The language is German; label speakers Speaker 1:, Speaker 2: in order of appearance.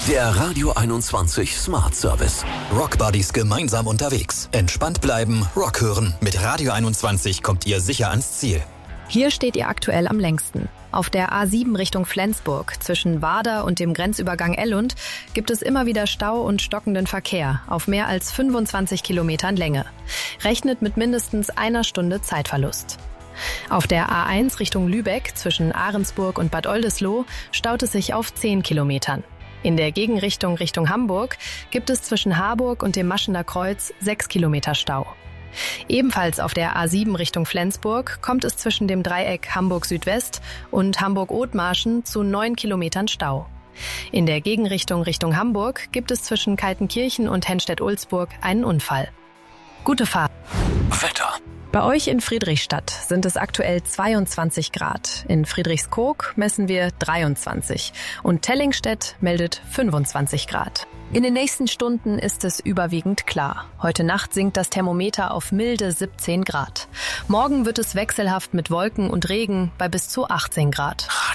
Speaker 1: Der Radio 21 Smart Service.
Speaker 2: Rockbuddies gemeinsam unterwegs. Entspannt bleiben, Rock hören. Mit Radio 21 kommt ihr sicher ans Ziel.
Speaker 3: Hier steht ihr aktuell am längsten. Auf der A7 Richtung Flensburg zwischen Warder und dem Grenzübergang Ellund gibt es immer wieder Stau und stockenden Verkehr auf mehr als 25 Kilometern Länge. Rechnet mit mindestens einer Stunde Zeitverlust. Auf der A1 Richtung Lübeck zwischen Ahrensburg und Bad Oldesloe staut es sich auf 10 Kilometern. In der Gegenrichtung Richtung Hamburg gibt es zwischen Harburg und dem Maschener Kreuz 6 Kilometer Stau. Ebenfalls auf der A7 Richtung Flensburg kommt es zwischen dem Dreieck Hamburg Südwest und Hamburg-Othmarschen zu 9 Kilometern Stau. In der Gegenrichtung Richtung Hamburg gibt es zwischen Kaltenkirchen und Henstedt-Ulzburg einen Unfall. Gute Fahrt.
Speaker 1: Wetter.
Speaker 3: Bei euch in Friedrichstadt sind es aktuell 22 Grad. In Friedrichskoog messen wir 23 und Tellingstedt meldet 25 Grad. In den nächsten Stunden ist es überwiegend klar. Heute Nacht sinkt das Thermometer auf milde 17 Grad. Morgen wird es wechselhaft mit Wolken und Regen bei bis zu 18 Grad.